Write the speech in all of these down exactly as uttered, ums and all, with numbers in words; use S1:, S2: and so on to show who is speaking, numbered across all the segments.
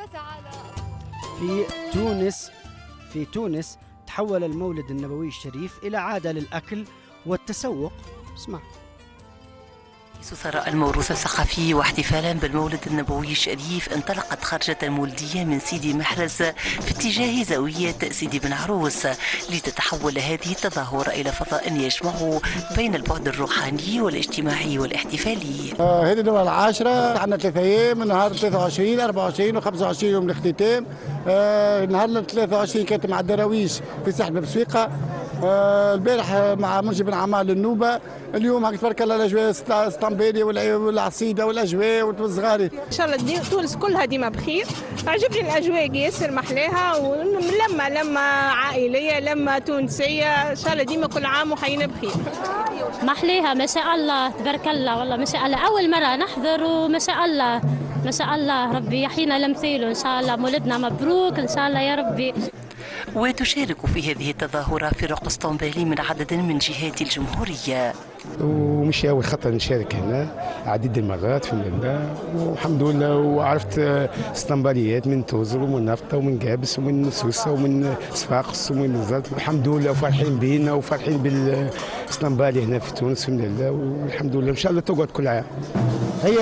S1: في تونس في تونس تحول المولد النبوي الشريف إلى عادة للأكل والتسوق. اسمع.
S2: ثراء الموروث الثقافي واحتفالا بالمولد النبوي الشريف، انطلقت خرجة المولدية من سيدي محرز في اتجاه زاوية سيدي بن عروس لتتحول هذه التظاهرة إلى فضاء يجمع بين البعد الروحاني والاجتماعي والاحتفالي.
S3: آه هذه الدورة العاشرة، عندنا ثلاثة أيام، نهار ثلاثة وعشرين أربعة وعشرين وخمسة وعشرين يوم الاختتام. آه نهار ثلاثة وعشرين كانت مع الدراويش في ساحة بسويقة. آه البارح مع منجي بن عمار للنوبة. اليوم هاك تبارك الله الاجواء اسطنبولي والعصيده والاجواء والصغاري.
S4: ان شاء الله تونس كلها ديما بخير. عجبني الاجواء ياسر محلاها، ولما لما عائليه لما تونسيه ان شاء الله ديما كل عام وحينا بخير.
S5: محليها ما شاء الله تبارك الله، والله ما شاء الله اول مره نحضر وما شاء الله ما شاء الله ربي يحيينا لمثيله ان شاء الله. مولدنا مبروك ان شاء الله يا ربي.
S2: وتشارك في هذه التظاهرة فرق اسطنبولي من عدد من جهات الجمهورية.
S6: ومش أول خطأ نشارك هنا، عديد المرات في الله والحمد لله. وعرفت اسطنبوليات من توزر ومن نفطة ومن جابس ومن سوسة ومن صفاقس ومن الزلط، الحمد لله وفرحين بينا وفرحين بالاسطنبولي هنا في تونس من الله، والحمد لله إن شاء الله تقعد كل عام.
S7: هي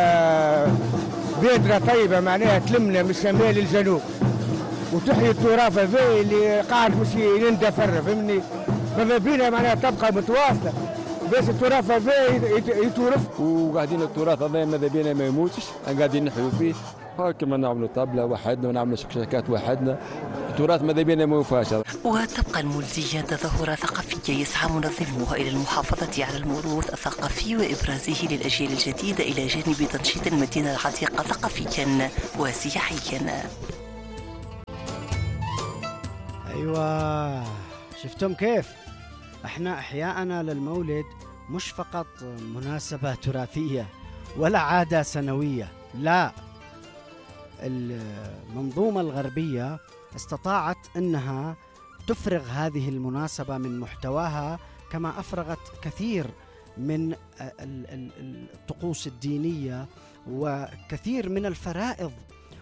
S7: بادرة طيبة معناها تلمنا من الشمال للجنوب وتحيي التراث هذا اللي قاعد مش يندثر، فهمني؟ ماذا بينا معناها تبقى متواصله باش التراث هذا يتورث،
S8: وقاعدين التراث هذا ماذا بينا ما يموتش، قاعدين نحيوا فيه كما نعملوا طبله وحدنا ونعملوا شكشكات وحدنا. التراث ماذا بينا ما يوفاش.
S2: وتبقى المولدية تظاهرة ثقافية يسعى منظموها إلى المحافظة على الموروث الثقافي وإبرازه للأجيال الجديدة إلى جانب تنشيط المدينة العتيقة ثقافيا وسياحيا.
S1: أيوة، شفتم كيف؟ احنا احياءنا للمولد مش فقط مناسبة تراثية ولا عادة سنوية، لا، المنظومة الغربية استطاعت انها تفرغ هذه المناسبة من محتواها كما افرغت كثير من الطقوس الدينية وكثير من الفرائض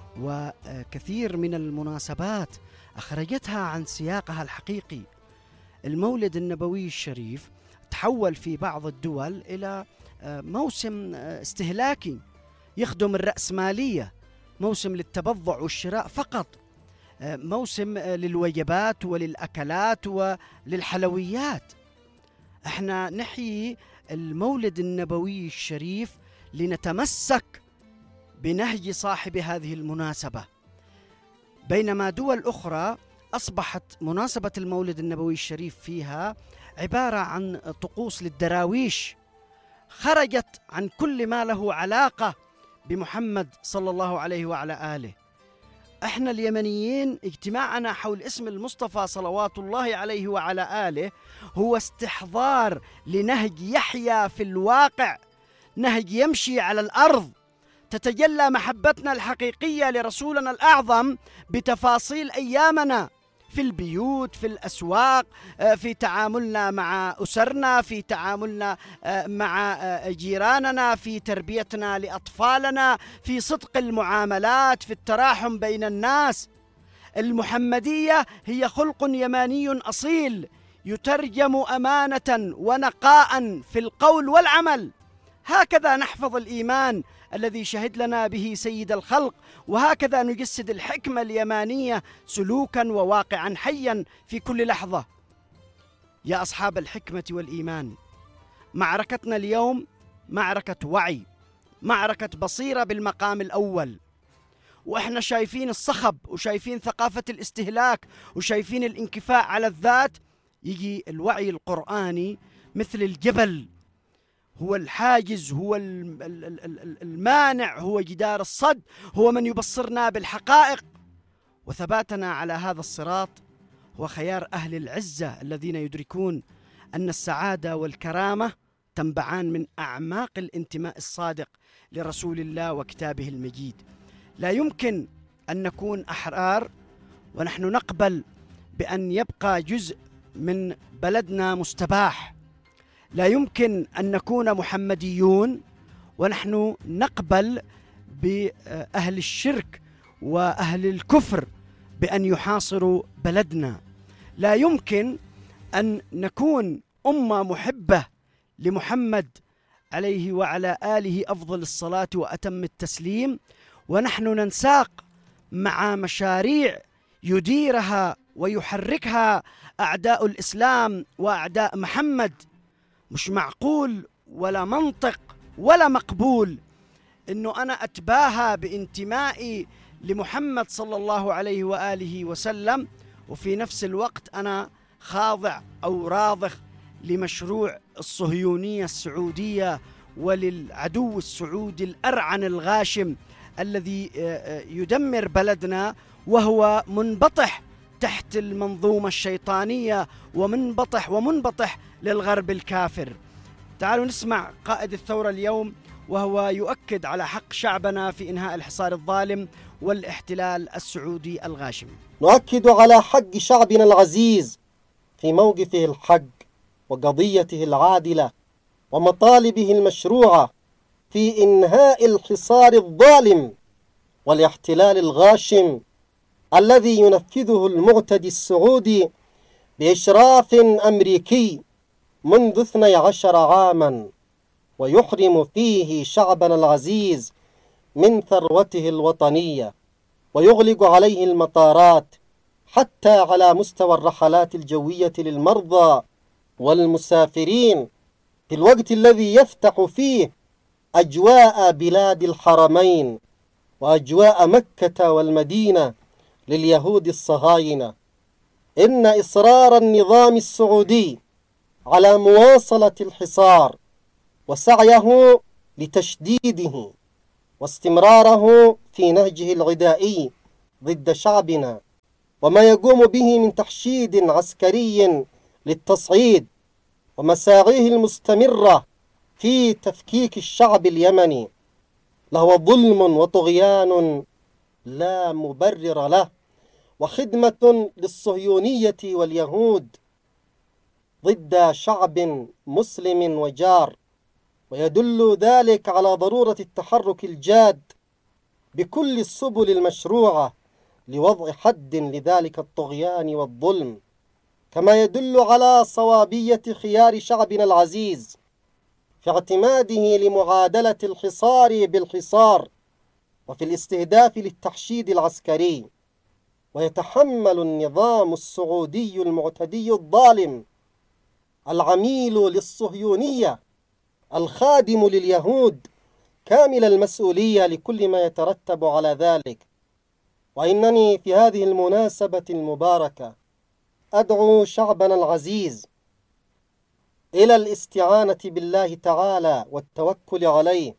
S1: وكثير من المناسبات، أخرجتها عن سياقها الحقيقي. المولد النبوي الشريف تحول في بعض الدول إلى موسم استهلاكي يخدم الرأسمالية، موسم للتبضع والشراء فقط، موسم للوجبات وللأكلات وللحلويات. احنا نحيي المولد النبوي الشريف لنتمسك بنهج صاحب هذه المناسبة، بينما دول أخرى أصبحت مناسبة المولد النبوي الشريف فيها عبارة عن طقوس للدراويش، خرجت عن كل ما له علاقة بمحمد صلى الله عليه وعلى آله. احنا اليمنيين اجتماعنا حول اسم المصطفى صلوات الله عليه وعلى آله هو استحضار لنهج يحيا في الواقع، نهج يمشي على الأرض، تتجلى محبتنا الحقيقية لرسولنا الأعظم بتفاصيل أيامنا في البيوت، في الأسواق، في تعاملنا مع أسرنا، في تعاملنا مع جيراننا، في تربيتنا لأطفالنا، في صدق المعاملات، في التراحم بين الناس. المحمدية هي خلق يماني أصيل يترجم أمانة ونقاء في القول والعمل. هكذا نحفظ الإيمان الذي شهد لنا به سيد الخلق، وهكذا نجسد الحكمة اليمانية سلوكا وواقعا حيا في كل لحظة. يا أصحاب الحكمة والإيمان، معركتنا اليوم معركة وعي، معركة بصيرة بالمقام الأول، وإحنا شايفين الصخب وشايفين ثقافة الاستهلاك وشايفين الانكفاء على الذات. يجي الوعي القرآني مثل الجبل، هو الحاجز، هو المانع، هو جدار الصد، هو من يبصرنا بالحقائق. وثباتنا على هذا الصراط هو خيار أهل العزة الذين يدركون أن السعادة والكرامة تنبعان من أعماق الانتماء الصادق لرسول الله وكتابه المجيد. لا يمكن أن نكون أحرار ونحن نقبل بأن يبقى جزء من بلدنا مستباح. لا يمكن أن نكون محمديون ونحن نقبل بأهل الشرك وأهل الكفر بأن يحاصروا بلدنا. لا يمكن أن نكون أمة محبة لمحمد عليه وعلى آله أفضل الصلاة وأتم التسليم ونحن ننساق مع مشاريع يديرها ويحركها أعداء الإسلام وأعداء محمد. مش معقول ولا منطق ولا مقبول إنه أنا أتباهى بانتمائي لمحمد صلى الله عليه وآله وسلم وفي نفس الوقت أنا خاضع أو راضخ لمشروع الصهيونية السعودية وللعدو السعودي الأرعن الغاشم الذي يدمر بلدنا وهو منبطح تحت المنظومة الشيطانية ومنبطح ومنبطح للغرب الكافر. تعالوا نسمع قائد الثورة اليوم وهو يؤكد على حق شعبنا في إنهاء الحصار الظالم والاحتلال السعودي الغاشم.
S9: نؤكد على حق شعبنا العزيز في موقفه الحق وقضيته العادلة ومطالبه المشروعة في إنهاء الحصار الظالم والاحتلال الغاشم الذي ينفذه المعتدي السعودي بإشراف أمريكي منذ اثني عشر عاما ويحرم فيه شعبنا العزيز من ثروته الوطنية ويغلق عليه المطارات حتى على مستوى الرحلات الجوية للمرضى والمسافرين في الوقت الذي يفتح فيه أجواء بلاد الحرمين وأجواء مكة والمدينة لليهود الصهاينة. إن إصرار النظام السعودي على مواصلة الحصار وسعيه لتشديده واستمراره في نهجه العدائي ضد شعبنا وما يقوم به من تحشيد عسكري للتصعيد ومساعيه المستمرة في تفكيك الشعب اليمني لهو ظلم وطغيان لا مبرر له وخدمة للصهيونية واليهود ضد شعب مسلم وجار. ويدل ذلك على ضرورة التحرك الجاد بكل السبل المشروعة لوضع حد لذلك الطغيان والظلم، كما يدل على صوابية خيار شعبنا العزيز في اعتماده لمعادلة الحصار بالحصار وفي الاستهداف للتحشيد العسكري. ويتحمل النظام السعودي المعتدي الظالم العميل للصهيونية الخادم لليهود كامل المسؤولية لكل ما يترتب على ذلك. وإنني في هذه المناسبة المباركة أدعو شعبنا العزيز إلى الاستعانة بالله تعالى والتوكل عليه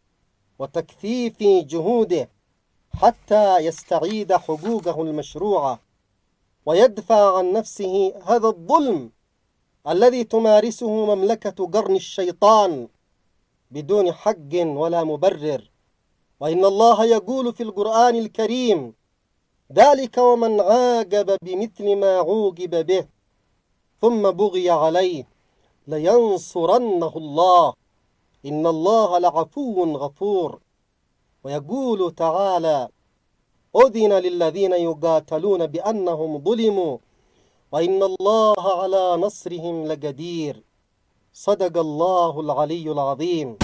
S9: وتكثيف جهوده حتى يستعيد حقوقه المشروعة ويدفع عن نفسه هذا الظلم الذي تمارسه مملكة قرن الشيطان بدون حق ولا مبرر. وإن الله يقول في القرآن الكريم: ذلك ومن عاقب بمثل ما عوقب به ثم بغي عليه لينصرنه الله إن الله لعفو غفور. ويقول تعالى: أذن للذين يقاتلون بأنهم ظلموا وإن الله على نصرهم لقدير. صدق الله العلي العظيم.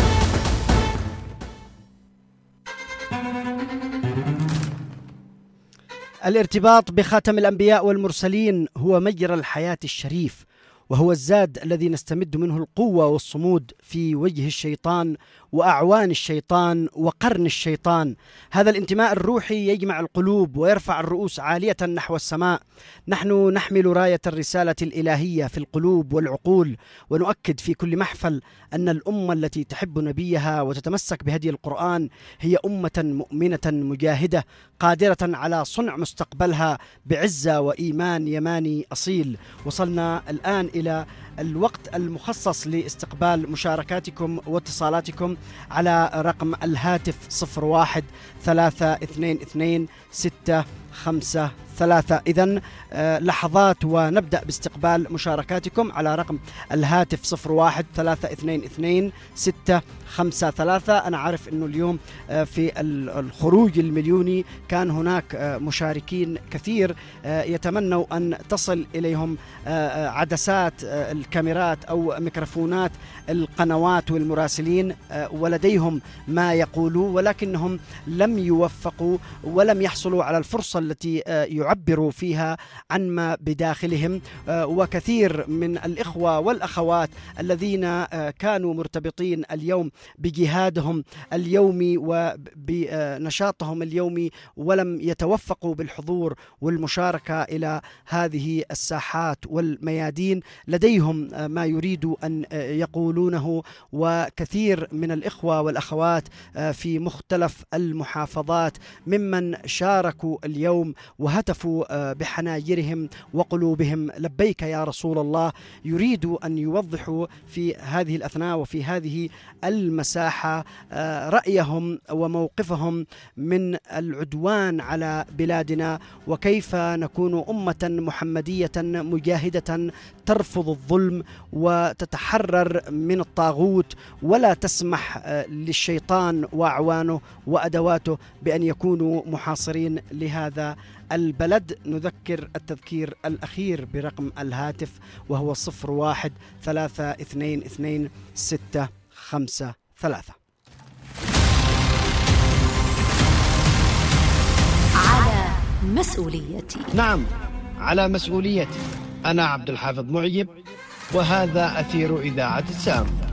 S1: الارتباط بخاتم الأنبياء والمرسلين هو مجرى الحياة الشريف، وهو الزاد الذي نستمد منه القوة والصمود في وجه الشيطان وأعوان الشيطان وقرن الشيطان. هذا الانتماء الروحي يجمع القلوب ويرفع الرؤوس عالية نحو السماء. نحن نحمل راية الرسالة الإلهية في القلوب والعقول، ونؤكد في كل محفل أن الأمة التي تحب نبيها وتتمسك بهدي القرآن هي أمة مؤمنة مجاهدة قادرة على صنع مستقبلها بعزة وإيمان يماني أصيل. وصلنا الآن إلى الوقت المخصص لاستقبال مشاركاتكم واتصالاتكم على رقم الهاتف صفر واحد ثلاثة اثنين اثنين ستة خمسة ثلاثة. إذن لحظات ونبدأ باستقبال مشاركاتكم على رقم الهاتف صفر واحد ثلاثة اثنين اثنين ستة خمسة ثلاثة. أنا عارف أنه اليوم في الخروج المليوني كان هناك مشاركين كثير يتمنوا أن تصل إليهم عدسات الكاميرات أو ميكروفونات القنوات والمراسلين ولديهم ما يقولوا، ولكنهم لم يوفقوا ولم يحصلوا على الفرصة التي يعبروا فيها عن ما بداخلهم. وكثير من الإخوة والأخوات الذين كانوا مرتبطين اليوم بجهادهم اليومي وبنشاطهم اليومي ولم يتوفقوا بالحضور والمشاركة إلى هذه الساحات والميادين، لديهم ما يريدوا أن يقولونه. وكثير من الإخوة والأخوات في مختلف المحافظات ممن شاركوا اليوم وهتفوا بحناجرهم وقلوبهم لبيك يا رسول الله، يريدوا أن يوضحوا في هذه الأثناء وفي هذه المساحة رأيهم وموقفهم من العدوان على بلادنا، وكيف نكون أمة محمدية مجاهدة ترفض الظلم وتتحرر من الطاغوت ولا تسمح للشيطان وأعوانه وأدواته بأن يكونوا محاصرين لهذا البلد. نذكر التذكير الأخير برقم الهاتف وهو صفر واحد ثلاثة اثنين اثنين ستة خمسة ثلاثة.
S10: على مسؤوليتي.
S1: نعم، على مسؤوليتي. أنا عبد الحافظ معيب، وهذا أثير إذاعة السام.